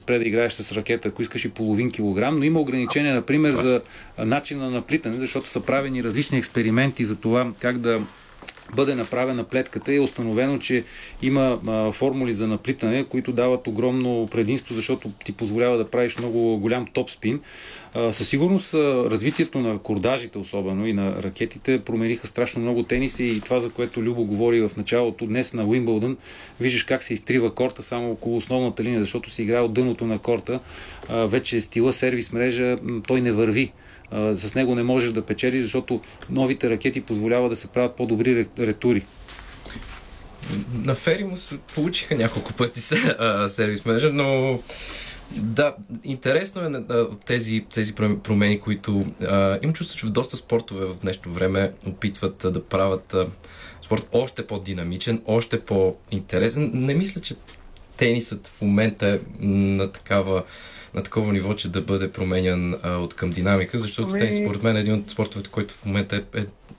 спре да играеш с ракета, ако искаш и половин килограм, но има ограничения, например, за начина на плитане, защото са правени различни експерименти за това как да бъде направена плетката и е установено, че има формули за наплитане, които дават огромно предимство, защото ти позволява да правиш много голям топспин. Със сигурност развитието на кордажите, особено и на ракетите, промениха страшно много тениси и това, за което Любо говори в началото, днес на Уимбълдън, виждаш как се изтрива корта само около основната линия, защото се играе от дъното на корта. Вече стила сервис мрежа, той не върви. С него не можеш да печелиш, защото новите ракети позволяват да се правят по-добри ретури. На Феримус получиха няколко пъти сервис мрежа, но да, интересно е тези промени, които имам чувство, че в доста спортове в днешно време опитват да правят спорт още по-динамичен, още по-интересен. Не мисля, че тенисът в момента е на такова ниво, че да бъде променян от към динамика, защото тенис според мен е един от спортовете, който в момента е